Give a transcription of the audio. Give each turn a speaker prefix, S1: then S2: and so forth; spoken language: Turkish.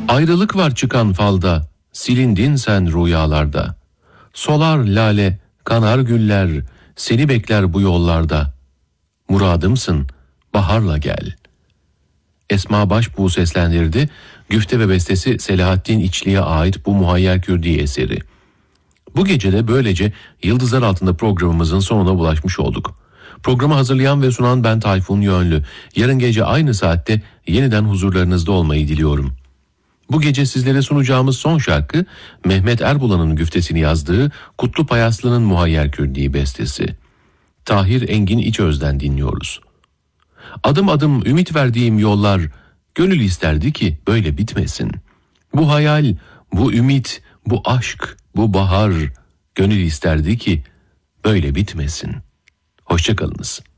S1: Ayrılık var çıkan falda, silindin sen rüyalarda. Solar lale, kanar güller, seni bekler bu yollarda. Muradımsın, baharla gel. Esma Başbuğ seslendirdi. Güfte ve bestesi Selahattin İçli'ye ait bu Muhayyer Kürdi eseri. Bu gece de böylece Yıldızlar Altında programımızın sonuna ulaşmış olduk. Programı hazırlayan ve sunan ben Tayfun Yönlü. Yarın gece aynı saatte yeniden huzurlarınızda olmayı diliyorum. Bu gece sizlere sunacağımız son şarkı Mehmet Erbulan'ın güftesini yazdığı Kutlu Payaslı'nın Muhayyer Kürdi bestesi. Tahir Engin İçöz'den dinliyoruz. Adım adım ümit verdiğim yollar, gönül isterdi ki böyle bitmesin. Bu hayal, bu ümit, bu aşk, bu bahar, gönül isterdi ki böyle bitmesin. Hoşça kalınız.